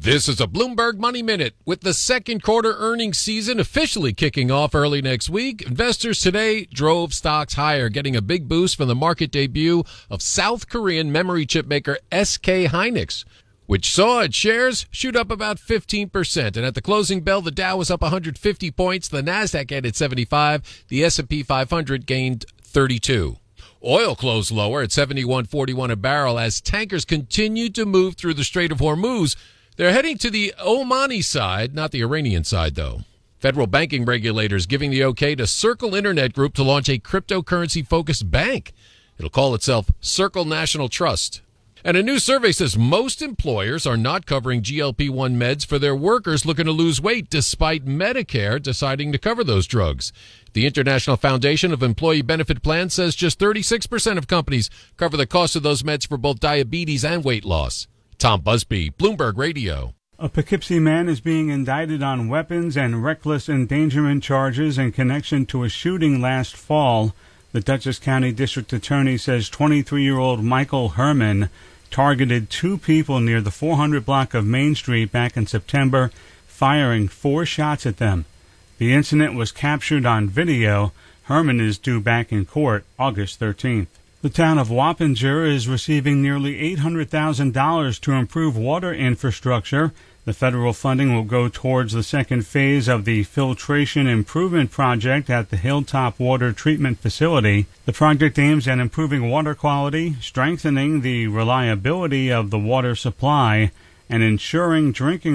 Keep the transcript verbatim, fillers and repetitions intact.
This is a Bloomberg Money Minute. With the second quarter earnings season officially kicking off early next week, investors today drove stocks higher, getting a big boost from the market debut of South Korean memory chip maker S K Hynix, which saw its shares shoot up about fifteen percent. And at the closing bell, the Dow was up one hundred fifty points, the Nasdaq added seventy-five, the S and P five hundred gained thirty-two. Oil closed lower at seventy-one forty-one a barrel as tankers continued to move through the Strait of Hormuz. They're heading to the Omani side, not the Iranian side, though. Federal banking regulators giving the okay to Circle Internet Group to launch a cryptocurrency-focused bank. It'll call itself Circle National Trust. And a new survey says most employers are not covering G L P one meds for their workers looking to lose weight, despite Medicare deciding to cover those drugs. The International Foundation of Employee Benefit Plans says just thirty-six percent of companies cover the cost of those meds for both diabetes and weight loss. Tom Busby, Bloomberg Radio. A Poughkeepsie man is being indicted on weapons and reckless endangerment charges in connection to a shooting last fall. The Dutchess County District Attorney says twenty-three-year-old Michael Herman targeted two people near the four hundred block of Main Street back in September, firing four shots at them. The incident was captured on video. Herman is due back in court August thirteenth. The town of Wappinger is receiving nearly eight hundred thousand dollars to improve water infrastructure. The federal funding will go towards the second phase of the filtration improvement project at the Hilltop Water Treatment Facility. The project aims at improving water quality, strengthening the reliability of the water supply, and ensuring drinking